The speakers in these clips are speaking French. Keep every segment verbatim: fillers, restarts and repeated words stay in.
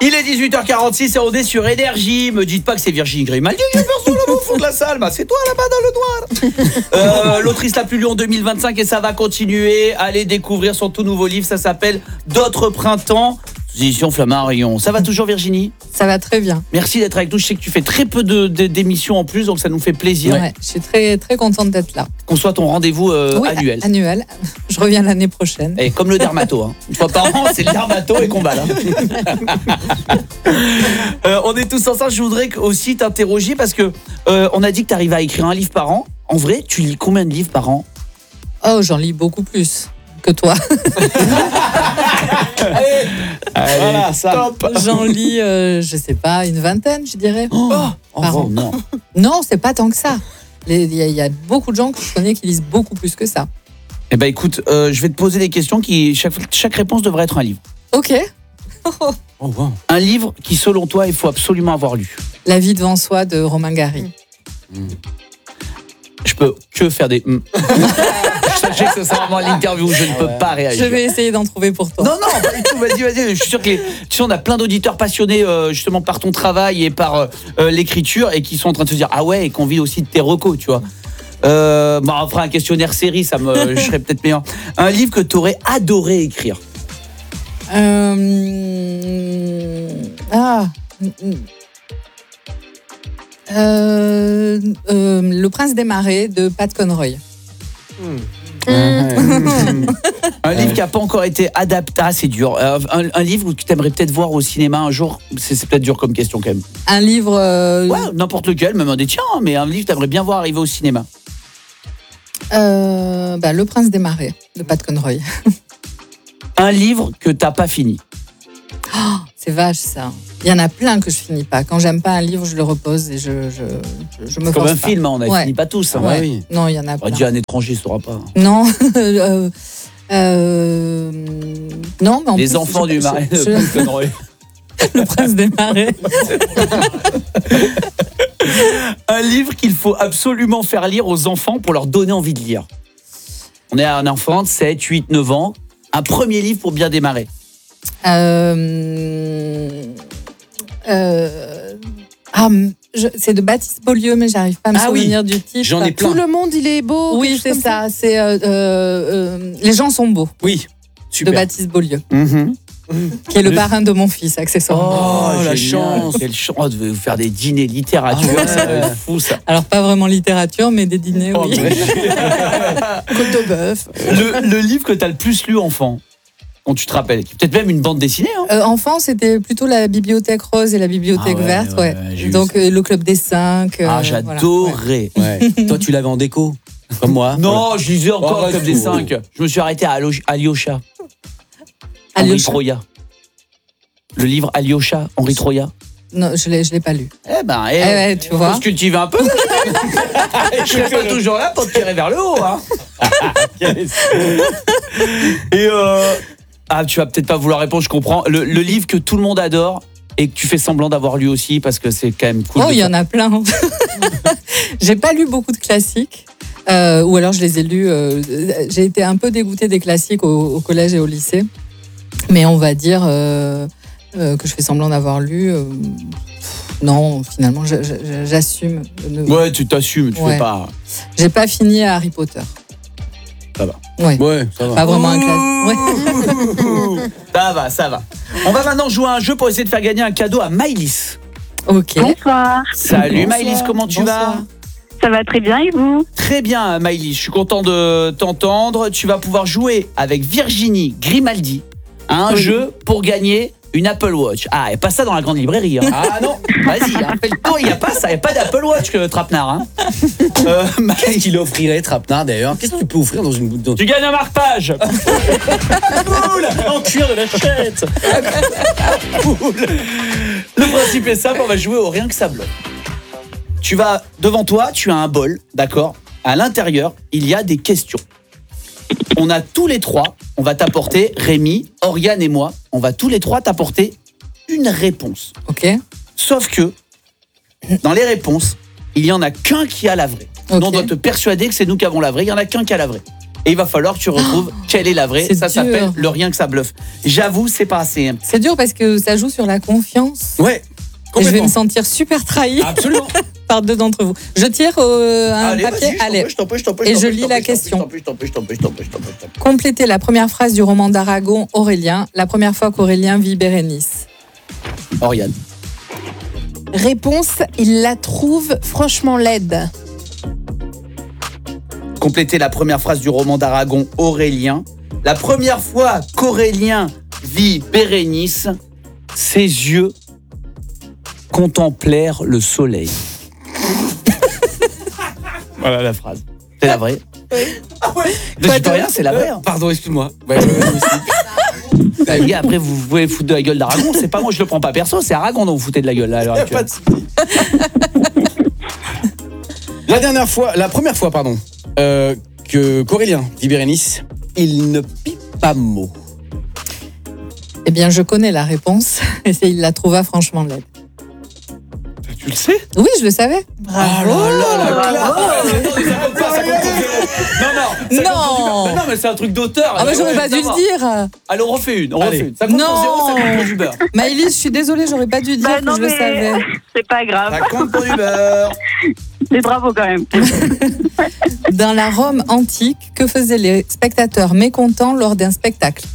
Il est dix-huit heures quarante-six et on est sur Énergie. Me dites pas que c'est Virginie Grimaldi qui est personne là-bas au fond de la salle. Bah, c'est toi là-bas dans le noir. euh, L'autrice la plus lue en deux mille vingt-cinq et ça va continuer. Allez découvrir son tout nouveau livre. Ça s'appelle D'autres printemps. Édition Flammarion. Ça va toujours Virginie ? Ça va très bien. Merci d'être avec nous. Je sais que tu fais très peu de, de, d'émissions en plus, donc ça nous fait plaisir. Ouais, je suis très, très contente d'être là. Qu'on soit ton rendez-vous euh, oui, annuel. Annuel. Je reviens l'année prochaine. Et comme le dermato. Hein. Une fois par an, c'est le dermato et combat là. euh, on est tous ensemble. Je voudrais aussi t'interroger parce que euh, on a dit que tu arrives à écrire un livre par an. En vrai, tu lis combien de livres par an ? Oh, j'en lis beaucoup plus que toi. Allez, Allez, voilà, ça. J'en lis, euh, je sais pas, une vingtaine, je dirais. Oh, par oh an. non. Non, c'est pas tant que ça. Il y, y a beaucoup de gens que je connais qui lisent beaucoup plus que ça. Eh ben écoute, euh, je vais te poser des questions qui chaque, chaque réponse devrait être un livre. Ok. Oh, wow. Un livre qui, selon toi, il faut absolument avoir lu. La vie devant soi de Romain Gary. Mmh. Je peux que faire des. Mm. Sachez que c'est vraiment l'interview où je ne peux pas réagir. Je vais essayer d'en trouver pour toi. Non, non, pas du tout. Vas-y, vas-y. Je suis sûr que les... tu sais, on a plein d'auditeurs passionnés euh, justement par ton travail et par euh, euh, l'écriture et qui sont en train de se dire ah ouais et qu'on vit aussi de tes recos, tu vois. Euh, bon, on fera un questionnaire série, ça me, je serais peut-être meilleur. Un livre que tu aurais adoré écrire. Euh... Ah. Euh, euh, Le Prince des Marais de Pat Conroy. Mmh. Mmh. Un livre qui n'a pas encore été adapté, ah, c'est dur. Euh, un, un livre que tu aimerais peut-être voir au cinéma un jour, c'est, c'est peut-être dur comme question quand même. Un livre. Euh... Ouais, n'importe lequel, même un des tiens, mais un livre que tu aimerais bien voir arriver au cinéma. Euh, bah, Le Prince des Marais de Pat Conroy. Un livre que tu n'as pas fini. Oh, c'est vache ça. Il y en a plein que je finis pas. Quand j'aime pas un livre, je le repose et je, je, je, je me force comme un pas. film, hein, on ne ouais. finit pas tous. Hein. Ouais. Oui. Non, il y en a plein. On dit un étranger, ça ne saura pas. Non. euh, euh, non, mais en Les plus, enfants je, du je, Marais je, de Conroy. Le Prince des Marais. Un livre qu'il faut absolument faire lire aux enfants pour leur donner envie de lire. On est à un enfant de sept, huit, neuf ans. Un premier livre pour bien démarrer. Euh, euh, ah, je, c'est de Baptiste Beaulieu, mais j'arrive pas à me ah souvenir oui. du titre. J'en ai plein. Tout le monde, il est beau. Oui, c'est ça. ça. C'est euh, euh, Les gens sont beaux. Oui, super. De Baptiste Beaulieu. Mm-hmm. Qui est le, le parrain de mon fils, accessoirement. Oh, oh la chance. Quelle chance. Oh, devez vous faire des dîners littérature. Ah ouais. Ça va être fou, ça. Alors, pas vraiment littérature, mais des dîners, oh, oui. Côte de bœuf. Le, le livre que tu as le plus lu enfant, quand tu te rappelles, peut-être même une bande dessinée. Hein. Euh, enfant, c'était plutôt la Bibliothèque Rose et la Bibliothèque ah ouais, Verte. Ouais, ouais. Donc, euh, le Club des Cinq. Euh, ah, j'adorais. Voilà. Ouais. Ouais. Toi, tu l'avais en déco, comme moi. Non, voilà. Je lisais encore oh, le Club des Cinq. Je me suis arrêté à Alyosha. Henri Troya. Le livre Alyosha, Henri Troya. Non, je ne l'ai, je l'ai pas lu. Eh ben, eh, eh ouais, tu vois. Faut se cultiver un peu. Je suis pas toujours là pour te tirer vers le haut. Hein. Et euh, ah, tu vas peut-être pas vouloir répondre, je comprends. Le, le livre que tout le monde adore et que tu fais semblant d'avoir lu aussi parce que c'est quand même cool. Oh, il y en a plein. J'ai pas lu beaucoup de classiques. Euh, ou alors je les ai lus. Euh, j'ai été un peu dégoûtée des classiques au, au collège et au lycée. Mais on va dire euh, euh, que je fais semblant d'avoir lu. Euh, non, finalement, je, je, j'assume. Ne... Ouais, tu t'assumes, tu ouais. fais pas. J'ai pas fini à Harry Potter. Ça va. Ouais. Ouais, ça va. Pas vraiment un classique. Ouais. Ça va, ça va. On va maintenant jouer à un jeu pour essayer de faire gagner un cadeau à Maëlys. Ok. Bonsoir. Salut Maëlys, comment tu Bonsoir. vas ? Ça va très bien et vous ? Très bien Maëlys, je suis content de t'entendre. Tu vas pouvoir jouer avec Virginie Grimaldi à un oui. jeu pour gagner une Apple Watch. Ah, et pas ça dans la grande librairie. Hein. Ah non, vas-y, hein, fais le tour, il n'y a pas ça, il n'y a pas d'Apple Watch que Trapenard. Hein. Euh, Qu'est-ce qu'il offrirait, Trapenard d'ailleurs ? Qu'est-ce que tu peux offrir dans une boutique ? Tu gagnes un marque-page. Boule en cuir de la chette. Le principe est simple, on va jouer au rien que ça bloque. Tu vas, devant toi, tu as un bol, d'accord ? À l'intérieur, il y a des questions. On a tous les trois, on va t'apporter, Rémi, Oriane et moi, on va tous les trois t'apporter une réponse. Ok. Sauf que, dans les réponses, il n'y en a qu'un qui a la vraie. Okay. On doit te persuader que c'est nous qui avons la vraie, il n'y en a qu'un qui a la vraie. Et il va falloir que tu retrouves oh, quelle est la vraie. C'est ça dur. s'appelle le rien que ça bluffe. J'avoue, c'est pas assez. C'est dur parce que ça joue sur la confiance. Ouais. Et je vais me sentir super trahi Absolument. par deux d'entre vous. Je tire euh, un Allez, papier. vas-y, Allez. je t'en prie, je t'en prie, Et t'en je prie, lis t'en la prie, question. Je t'en prie, je t'en prie, je t'en prie, je t'en prie, je t'en prie, je t'en prie. Complétez la première phrase du roman d'Aragon, Aurélien. La première fois qu'Aurélien vit Bérénice. Oriane. Réponse, il la trouve franchement laide. Complétez la première phrase du roman d'Aragon, Aurélien. La première fois qu'Aurélien vit Bérénice, ses yeux contemplèrent le soleil. Voilà la phrase. C'est la vraie. Oui. Ah ouais. Ne dis pas rien, c'est la vraie. hein. Pardon, excuse-moi. Ouais, ouais, ouais, Bah, les gars, après, vous pouvez foutre de la gueule d'Aragon. C'est pas moi, je le prends pas perso. C'est Aragon dont vous foutez de la gueule là, à l'heure actuelle. La dernière fois, la première fois, pardon, euh, que qu'Aurélien dit Bérénice, il ne pie pas mot. Eh bien, je connais la réponse. Et c'est il la trouva franchement laide. Tu le sais? Oui, je le savais. Bravo. Oh là là, la classe. Ça compte pas, ça compte pour zéro. Non, non. ça compte Non. pour du beurre. Mais non, mais c'est un truc d'auteur. Ah, bah, j'aurais Ouais, pas dû savoir. le dire. Allez, on refait une. On Allez. refait une. Ça compte Non. pour zéro, ça compte pour du beurre. Maëlys, je suis désolée, j'aurais pas dû dire Bah que non, je le mais savais. c'est pas grave. Ça compte pour du beurre. Mais bravo quand même. Dans la Rome antique, que faisaient les spectateurs mécontents lors d'un spectacle?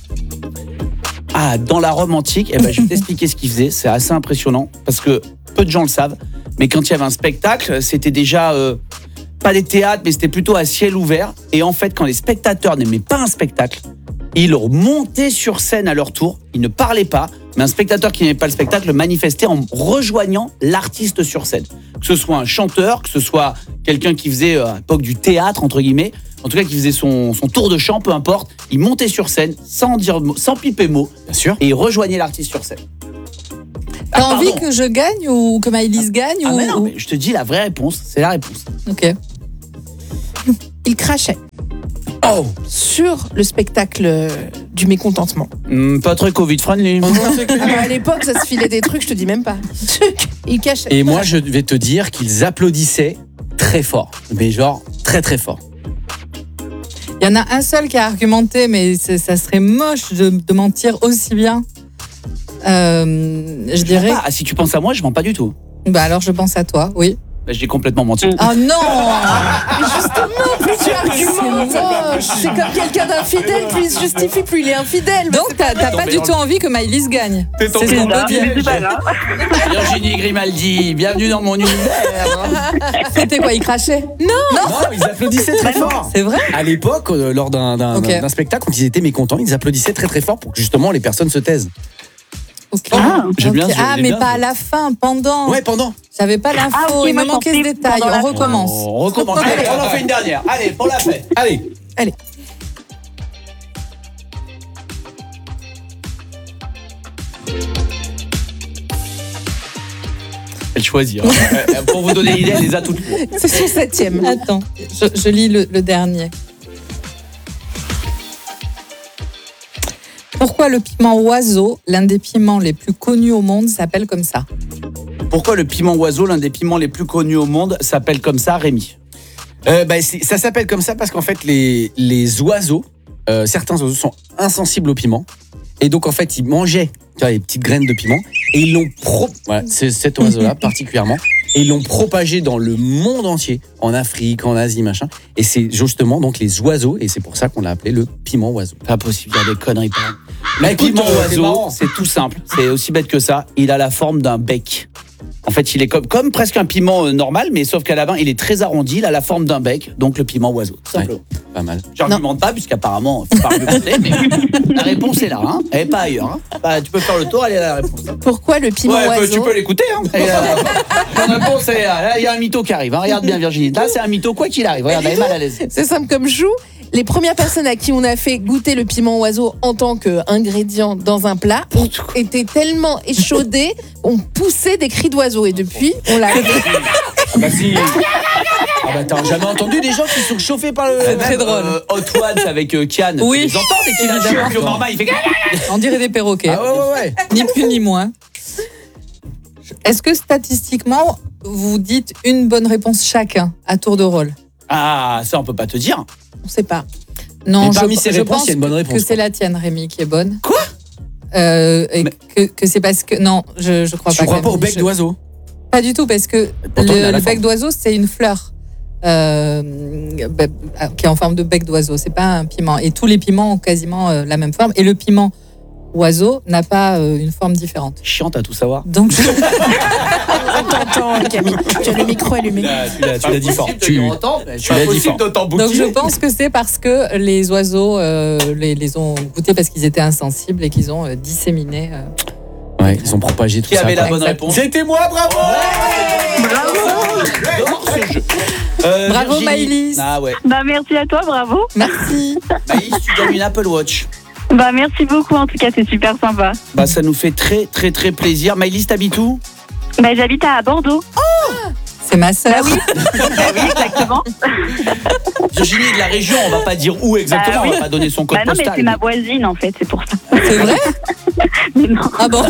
Ah, dans la Rome antique, eh ben, je vais t'expliquer ce qu'ils faisaient. C'est assez impressionnant parce que peu de gens le savent. Mais quand il y avait un spectacle, c'était déjà euh, pas des théâtres, mais c'était plutôt à ciel ouvert. Et en fait, quand les spectateurs n'aimaient pas un spectacle, ils montaient sur scène à leur tour. Ils ne parlaient pas, mais un spectateur qui n'aimait pas le spectacle manifestait en rejoignant l'artiste sur scène. Que ce soit un chanteur, que ce soit quelqu'un qui faisait euh, à l'époque du théâtre entre guillemets. En tout cas, qui faisait son, son tour de chant, peu importe. Il montait sur scène sans dire, mot- sans piper mot, Bien sûr. et il rejoignait l'artiste sur scène. T'as Ah, envie pardon. que je gagne ou que Maëlys gagne Ah ou... mais non, ou- mais je te dis la vraie réponse, c'est la réponse. Ok. Il crachait Oh. sur le spectacle du mécontentement. Hmm, pas très Covid friendly. Ah bah, à l'époque, ça se filait des trucs, je te dis même pas. Il cachait. Et moi, je vais te dire qu'ils applaudissaient très fort. Mais genre, très très fort. Il y en a un seul qui a argumenté, mais c'est- ça serait moche de, de mentir aussi bien. Euh, je Je dirais. mens pas. Ah, si tu penses à moi, je mens pas du tout. Bah alors je pense à toi, oui. Bah, j'ai complètement menti. Mm. Oh non. Mais justement, plus tu argumentes, oh, c'est comme quelqu'un d'infidèle, plus il se justifie, plus il est infidèle. Donc t'as t'as pas tombé du dans tout envie que Maëlys gagne. T'es C'est tombé ce qu'on dans peut le dire. Mais c'est pas grave. Virginie Grimaldi, bienvenue dans mon univers. C'était quoi, il crachait? Non, ils applaudissaient très fort. C'est vrai? À l'époque, euh, lors d'un d'un- Ok. d'un spectacle, quand ils étaient mécontents, ils applaudissaient très très fort pour que justement les personnes se taisent. Ok. Ah, j'ai bien Ok. joué, Ah, j'ai mais bien pas joué. à la fin, pendant. Ouais, pendant. J'avais pas l'info, Ah, ok, il me moi, manquait ce j'en sais détail. pendant la On fin. recommence. On recommence. Allez, on en fait une dernière. Allez, pour la fête. Allez. Elle choisit. hein. Euh, Pour vous donner l'idée, elle les a toutes. C'est son septième. Attends, je, je lis le, le dernier. Pourquoi le piment oiseau, l'un des piments les plus connus au monde, s'appelle comme ça? Pourquoi le piment oiseau, l'un des piments les plus connus au monde, s'appelle comme ça, Rémi? Euh, bah, c'est- ça s'appelle comme ça parce qu'en fait, les, les oiseaux, euh, certains oiseaux sont insensibles au piment. Et donc, en fait, ils mangeaient tu vois, les petites graines de piment. Et ils l'ont pro... Voilà, c'est cet oiseau-là particulièrement. Et ils l'ont propagé dans le monde entier, en Afrique, en Asie, machin. Et c'est justement donc les oiseaux, et c'est pour ça qu'on l'a appelé le piment oiseau. Pas possible, il y a des conneries. Pas. Bah, Le écoute, piment euh, c'est oiseau, marrant. c'est tout simple. C'est aussi bête que ça. Il a la forme d'un bec. En fait, il est comme, comme presque un piment euh, normal, mais sauf qu'à la fin, il est très arrondi. Il a la forme d'un bec, donc le piment oiseau. Tout simplement. Pas mal. J'argumente pas, puisqu'apparemment, faut pas argumenter, mais la réponse est là. Hein. Elle n'est pas ailleurs. Hein. Bah, tu peux faire le tour, elle est là, la réponse. Pourquoi le piment Ouais, bah, oiseau tu peux l'écouter. Hein. Et, euh, la réponse est là. Là, il y a un mytho qui arrive. Hein. Regarde bien, Virginie. Là, c'est un mytho, quoi qu'il arrive. Regarde, elle est mal à l'aise. C'est simple comme chou. Les premières personnes à qui on a fait goûter le piment oiseau en tant qu'ingrédient dans un plat ont été tellement échaudés, on poussait des cris d'oiseaux. Et depuis, on l'a Ah bah si. Ah bah t'as jamais entendu des gens qui sont chauffés par le... C'est très drôle. Euh, Hot Ones avec euh, Kian. Oui. Tu les entends, mais qu'il a Évidemment. un puis au Marmaille, il fait. On dirait des perroquets. Ah ouais, ouais, ouais. Ni plus ni moins. Est-ce que statistiquement, vous dites une bonne réponse chacun à tour de rôle? Ah, ça, on peut pas te dire. On sait pas. Non, Mais parmi je, ces je réponses, pense il y a une bonne que- réponse, que c'est quoi. la tienne, Rémi, qui est bonne. Quoi euh, et Mais- que, que c'est parce que non, je je crois Tu pas. crois pas au Camille, bec je- d'oiseau? Pas du tout, parce que Pourtant, il a le, la le bec forme. d'oiseau, c'est une fleur euh, bah, qui est en forme de bec d'oiseau. C'est pas un piment. Et tous les piments ont quasiment euh, la même forme. Et le piment oiseau n'a pas euh, une forme différente. Chiante à tout savoir. Donc, je- On t'entend, Camille. Tu as le micro allumé. Tu l'as, tu l'as dit fort. Tu, Tu l'as dit fort. donc je pense que c'est parce que les oiseaux euh, les, les ont goûtés parce qu'ils étaient insensibles et qu'ils ont euh, disséminé. euh. Ouais, ils ont propagé tout Qui ça. avait la quoi. bonne réponse? C'était moi, bravo! J'adore ce jeu. Euh, Bravo, Virginie. Maëlys. Ah ouais. Bah, merci à toi, bravo. Merci. Maïs, tu gagnes une Apple Watch. Bah, merci beaucoup, en tout cas, c'est super sympa. Bah ça nous fait très très très plaisir. Maïlis, t'habites où? Bah, j'habite à Bordeaux. C'est ma sœur. Bah oui, exactement. Virginie est de la région, on va pas dire où exactement, Bah oui. on va pas donner son code Bah non, mais postal. c'est ma voisine, en fait, c'est pour ça. C'est vrai? Mais non. Ah bon?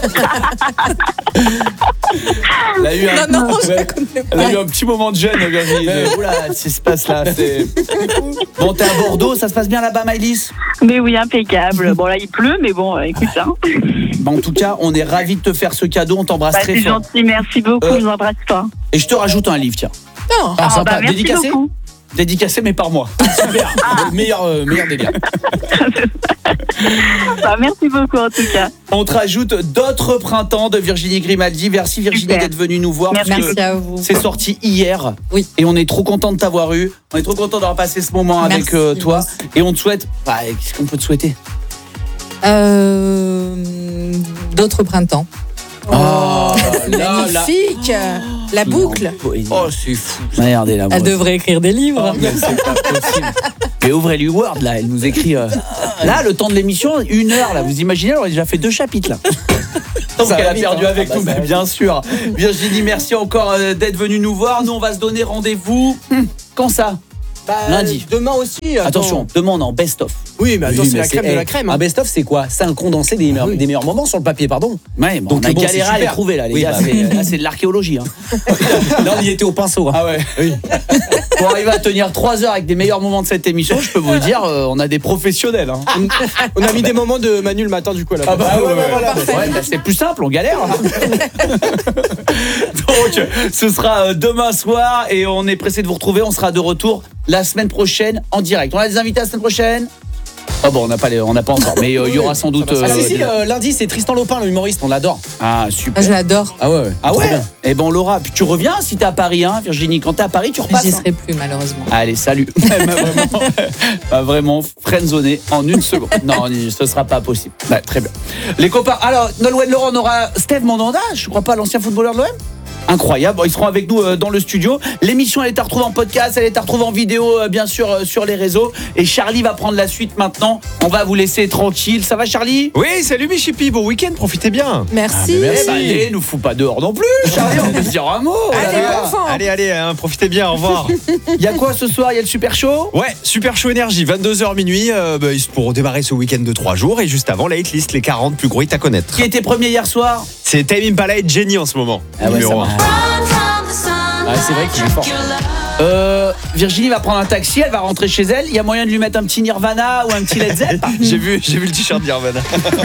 Elle a eu un, Non, non, je Ouais. la connais Elle a pas. eu un petit moment de gêne, Virginie. De, Oula, qu'est-ce qui se passe là? C'est- Bon, t'es à Bordeaux, ça se passe bien là-bas, Maëlys? Mais oui, impeccable. Bon, là, il pleut, mais bon, euh, écoute, hein. Bah, en tout cas, on est ravis de te faire ce cadeau, on t'embrasse Bah, très c'est fort. gentil, merci beaucoup, Euh, je vous embrasse pas. Et je te rajoute un livre, tiens. Non. Ah, sympa. bah, merci Dédicacé? beaucoup. Dédicacé, mais par moi. Super. Meilleur, euh, meilleur délire. Bah, merci beaucoup, en tout cas. On te rajoute d'autres printemps de Virginie Grimaldi. Merci Virginie Super. d'être venue nous voir. Merci. parce que Merci à vous. C'est sorti hier. Oui. Et on est trop content de t'avoir eu. On est trop content d'avoir passé ce moment avec Merci, euh, toi. moi Et on te souhaite. Bah, qu'est-ce qu'on peut te souhaiter? Euh, D'autres printemps. Oh, Magnifique. La boucle. Oh, c'est fou. Regardez la Elle devrait écrire des livres. Mais c'est pas possible. Mais ouvrez-lui Word là, elle nous écrit. euh, Là, le temps de l'émission, une heure là. Vous imaginez, elle aurait déjà fait deux chapitres là. Donc Ça elle va a vite, perdu hein. avec Ah bah, nous, ça mais va bien sûr. Virginie, merci encore euh, d'être venue nous voir. Nous, on va se donner rendez-vous. Hum, Quand ça? Lundi. Demain aussi. attends. Attention, demande en best-of. Oui, mais attends, Oui, c'est mais la crème de eh, la crème. Un hein. best-of, c'est quoi? C'est un condensé des meilleurs, oui. des meilleurs moments sur le papier, pardon. Ouais, bon, Donc, on a bon, galéré c'est à les super. trouver là, les Oui, gars. bah. c'est- Là, c'est de l'archéologie. Hein. Là, on y était au pinceau. hein. Ah ouais. Pour arriver à tenir trois heures avec des meilleurs moments de cette émission, je peux vous le dire, euh, on a des professionnels. Hein. On a mis des moments de Manu le matin, du coup, à la Ah place. bah ouais, ouais, voilà. Ouais, bah, c'est plus simple, on galère. Donc, ce sera euh, demain soir et on est pressé de vous retrouver. On sera de retour la semaine prochaine en direct. On a des invités la semaine prochaine? Ah bon, on n'a pas, les- on n'a pas encore, mais euh, il y aura sans doute. Ah, si, euh, si, des- euh, lundi, c'est Tristan Lopin, le humoriste, on l'adore. Ah Ah, super. je l'adore. Ah ouais, ouais. Ah Trop ouais. bien. Eh ben on l'aura. Puis tu reviens si t'es à Paris, hein, Virginie. Quand t'es à Paris, tu repasses. J'y hein. serai plus, malheureusement. Allez, salut. Elle m'a vraiment, m'a vraiment friendzoné en une seconde. Non, ce sera pas possible. Ouais, très bien. Les copains. Alors, Nolwenn Laurent, on aura Steve Mandanda, je crois pas, l'ancien footballeur de l'O M. Incroyable. Bon, ils seront avec nous euh, dans le studio. L'émission, elle est à retrouver en podcast, elle est à retrouver en vidéo, euh, bien sûr, euh, sur les réseaux. Et Charlie va prendre la suite maintenant. On va vous laisser tranquille. Ça va, Charlie? Oui, salut mes chippies, bon week-end, profitez bien. Merci. Eh ben, allez, nous fous pas dehors non plus, Charlie. On peut se dire un mot. Oh là Allez, là. bon enfant. Allez, allez, hein, profitez bien, au revoir. Il y a quoi ce soir? Il y a le super show? Ouais, super chaud énergie, vingt-deux heures minuit, euh, bah, pour démarrer ce week-end de trois jours. Et juste avant, la hitlist, les quarante plus gros hits à connaître. Qui était premier hier soir? C'est Tame Impala et Jenny en ce moment. Ah ouais, numéro ça un. Ah, c'est vrai qu'il est fort. Euh, Virginie va prendre un taxi, elle va rentrer chez elle. Il y a moyen de lui mettre un petit Nirvana ou un petit Led Zepp? J'ai vu, j'ai vu le t-shirt d'Irvana.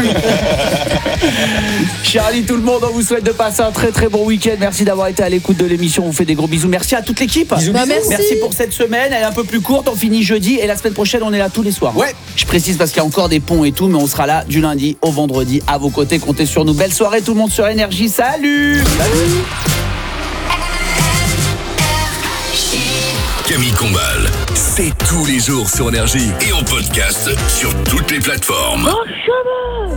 Charlie, tout le monde, on vous souhaite de passer un très très bon week-end. Merci d'avoir été à l'écoute de l'émission. On vous fait des gros bisous. Merci à toute l'équipe. Bah, merci. Merci pour cette semaine. Elle est un peu plus courte. On finit jeudi et la semaine prochaine, on est là tous les soirs. Ouais. Je précise parce qu'il y a encore des ponts et tout, mais on sera là du lundi au vendredi à vos côtés. Comptez sur nous. Belle soirée, tout le monde sur Énergie. Salut. Camille Combal, c'est tous les jours sur Énergie et en podcast sur toutes les plateformes.